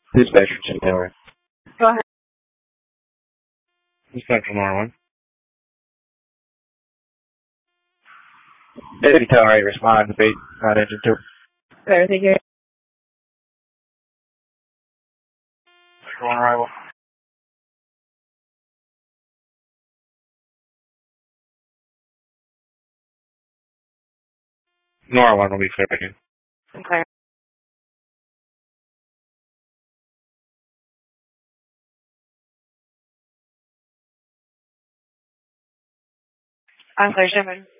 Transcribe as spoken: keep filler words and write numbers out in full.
Dispatcher two Tower. Go ahead. Central Nora one. Deputy Tower eight respond to beat not engine two. Better thank you. On arrival. Nora one will be clear again. Okay. I'm clear, Sherman.